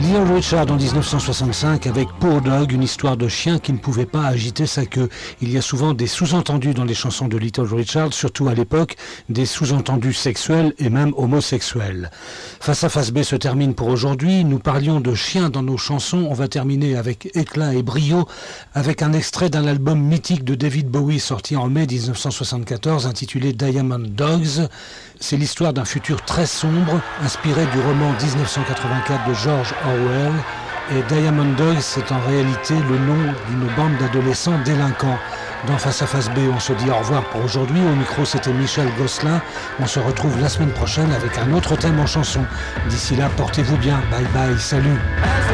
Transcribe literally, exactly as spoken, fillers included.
Little Richard en dix-neuf cent soixante-cinq avec Poor Dog, une histoire de chien qui ne pouvait pas agiter sa queue. Il y a souvent des sous-entendus dans les chansons de Little Richard, surtout à l'époque, des sous-entendus sexuels et même homosexuels. Face à Face B se termine pour aujourd'hui. Nous parlions de chiens dans nos chansons. On va terminer avec éclat et brio avec un extrait d'un album mythique de David Bowie sorti en mai dix-neuf cent soixante-quatorze intitulé Diamond Dogs. C'est l'histoire d'un futur très sombre inspiré du roman dix-neuf cent quatre-vingt-quatre de George Orwell. Et Diamond Dogs, c'est en réalité le nom d'une bande d'adolescents délinquants. Dans Face à Face B, on se dit au revoir pour aujourd'hui. Au micro, c'était Michel Gosselin. On se retrouve la semaine prochaine avec un autre thème en chanson. D'ici là, portez-vous bien. Bye bye, salut.